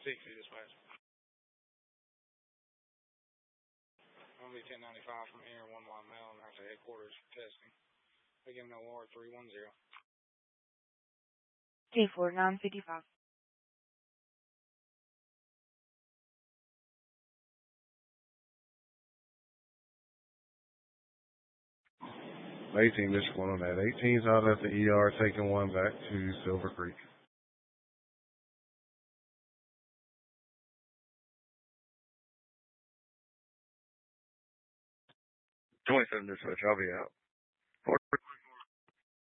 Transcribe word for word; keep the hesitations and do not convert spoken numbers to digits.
sixty dispatch. one B ten ninety-five from Air, one line mail, and out to headquarters for testing. Again, no war three one zero. K four nine fifty-five. eighteen, this one on that. eighteen's out at the E R, taking one back to Silver Creek. twenty-seven dispatch, I'll be out.